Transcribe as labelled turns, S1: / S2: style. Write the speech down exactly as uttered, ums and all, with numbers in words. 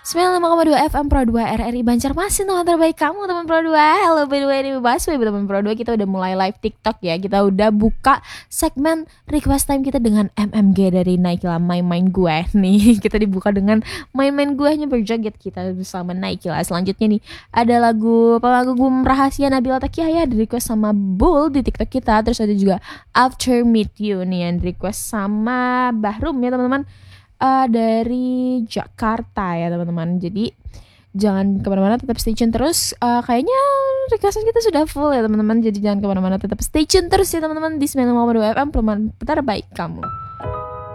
S1: sembilan puluh lima koma dua F M Pro dua R R I Banjarmasin, teman terbaik kamu, teman Pro dua. Halo, by the way, ini Baswe, teman Pro dua. Kita udah mulai live TikTok ya. Kita udah buka segmen request time kita dengan M M G dari Naikila, main-main gue nih. Kita dibuka dengan main-main gue hanya berjoget kita bersama Naikila. Selanjutnya nih ada lagu panggung rahasia Nabila Takiah ya, di request sama Bull di TikTok kita. Terus ada juga After Meet You nih yang di request sama Bahrum ya teman-teman. Uh, dari Jakarta ya teman-teman. Jadi jangan kemana-mana, tetap stay tune terus. uh, Kayaknya requestan kita sudah full ya teman-teman. Jadi jangan kemana-mana, tetap stay tune terus ya teman-teman di sembilan puluh lima koma dua F M, perumahan terbaik kamu.